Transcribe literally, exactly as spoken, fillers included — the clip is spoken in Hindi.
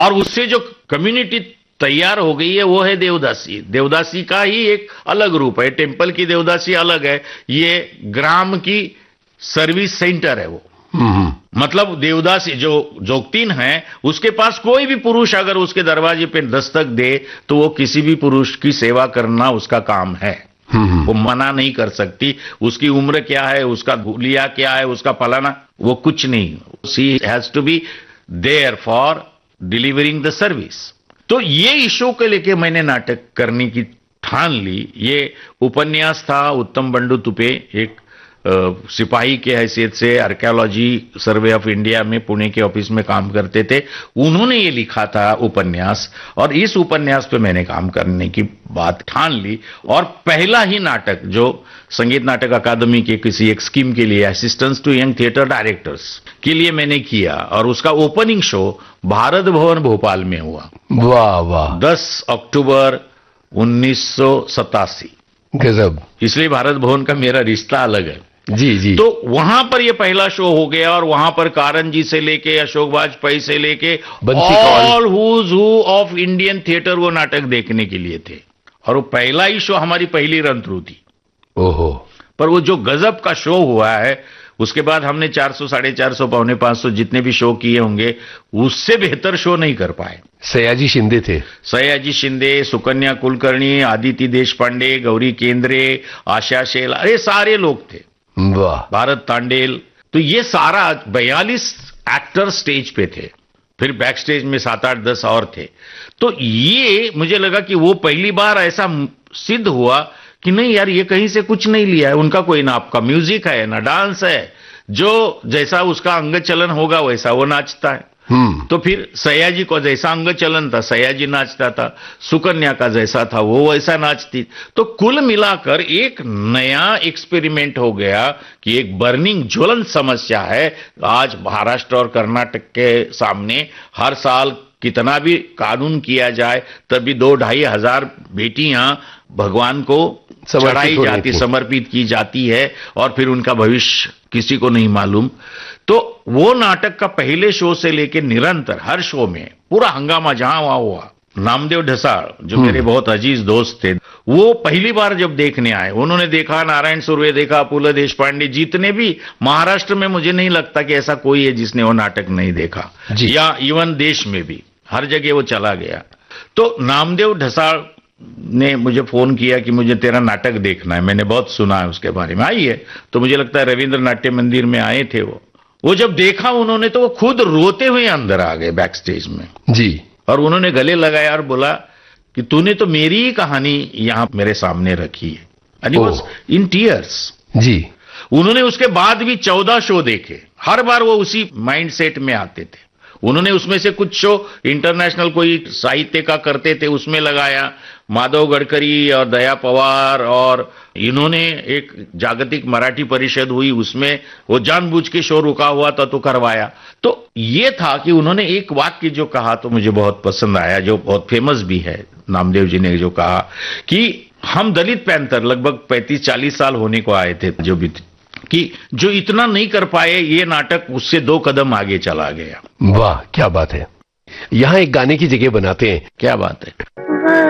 और उससे जो कम्युनिटी तैयार हो गई है वो है देवदासी। देवदासी का ही एक अलग रूप है, टेम्पल की देवदासी अलग है, ये ग्राम की सर्विस सेंटर है वो। मतलब देवदासी जो जोगतीन है उसके पास कोई भी पुरुष अगर उसके दरवाजे पे दस्तक दे तो वो किसी भी पुरुष की सेवा करना उसका काम है, वो मना नहीं कर सकती। उसकी उम्र क्या है, उसका गुलिया क्या है, उसका फलाना, वो कुछ नहीं, she has to be there for delivering the service. तो ये इशू को लेके मैंने नाटक करने की ठान ली। ये उपन्यास था उत्तम बंडू तुपे, एक आ, सिपाही के हैसियत से आर्कियोलॉजी सर्वे ऑफ इंडिया में पुणे के ऑफिस में काम करते थे, उन्होंने ये लिखा था उपन्यास, और इस उपन्यास पे मैंने काम करने की बात ठान ली। और पहला ही नाटक जो संगीत नाटक अकादमी के किसी एक स्कीम के लिए assistance to young theatre directors के लिए मैंने किया, और उसका ओपनिंग शो भारत भवन भोपाल में हुआ। वाह वाह, दस अक्टूबर उन्नीस सौ सतासी। गजब। इसलिए भारत भवन का मेरा रिश्ता अलग है। जी जी। तो वहां पर ये पहला शो हो गया, और वहां पर कारण जी से लेके अशोक वाजपेयी से लेके all whose who of Indian theatre वो नाटक देखने के लिए थे, और वो पहला ही शो हमारी पहली रन थ्रू थी। ओहो। पर वो जो गजब का शो हुआ है, उसके बाद हमने चार सौ साढ़े चार सौ पौने पांच सौ जितने भी शो किए होंगे उससे बेहतर शो नहीं कर पाए। सयाजी शिंदे थे, सयाजी शिंदे, सुकन्या कुलकर्णी, आदिति देशपांडे, गौरी केंद्रे, आशा शेल, अरे सारे लोग थे। वाह। भारत तांडेल, तो ये सारा बयालीस एक्टर स्टेज पे थे, फिर बैक स्टेज में सात आठ दस और थे। तो ये मुझे लगा कि वो पहली बार ऐसा सिद्ध हुआ कि नहीं यार, ये कहीं से कुछ नहीं लिया है, उनका कोई ना आपका म्यूजिक है ना डांस है, जो जैसा उसका अंग चलन होगा वैसा वो नाचता है। तो फिर सयाजी को जैसा अंग चलन था सयाजी नाचता था, सुकन्या का जैसा था वो वैसा नाचती। तो कुल मिलाकर एक नया एक्सपेरिमेंट हो गया कि एक बर्निंग ज्वलन समस्या है आज महाराष्ट्र और कर्नाटक के सामने। हर साल कितना भी कानून किया जाए तभी दो ढाई हजार बेटियां भगवान को चढ़ाई जाती, समर्पित की जाती है, और फिर उनका भविष्य किसी को नहीं मालूम। तो वो नाटक का पहले शो से लेके निरंतर हर शो में पूरा हंगामा जहां वहां हुआ। नामदेव ढसाल जो मेरे बहुत अजीज दोस्त थे, वो पहली बार जब देखने आए, उन्होंने देखा नारायण सुर्वे देखा, अपुल देशपांडे, जितने भी महाराष्ट्र में मुझे नहीं लगता कि ऐसा कोई है जिसने वो नाटक नहीं देखा, या इवन देश में भी हर जगह वो चला गया। तो नामदेव ढसाल ने मुझे फोन किया कि मुझे तेरा नाटक देखना है, मैंने बहुत सुना है उसके बारे में, आई है। तो मुझे लगता है रविंद्र नाट्य मंदिर में आए थे वो वो जब देखा उन्होंने तो वो खुद रोते हुए अंदर आ गए बैक स्टेज में जी, और उन्होंने गले लगाया और बोला कि तूने तो मेरी ही कहानी यहां मेरे सामने रखी है, and he was in tears जी। उन्होंने उसके बाद भी चौदह शो देखे, हर बार वो उसी माइंड सेट में आते थे। उन्होंने उसमें से कुछ शो इंटरनेशनल कोई साहित्य का करते थे उसमें लगाया, माधव गडकरी और दया पवार, और इन्होंने एक जागतिक मराठी परिषद हुई उसमें वो जानबूझ के शो रुका हुआ था तो करवाया। तो ये था कि उन्होंने एक वाक्य जो कहा तो मुझे बहुत पसंद आया, जो बहुत फेमस भी है, नामदेव जी ने जो कहा कि हम दलित पैंथर लगभग पैंतीस चालीस साल होने को आए थे जो भी, कि जो इतना नहीं कर पाए ये नाटक उससे दो कदम आगे चला गया। वाह क्या बात है। यहां एक गाने की जगह बनाते हैं। क्या बात है।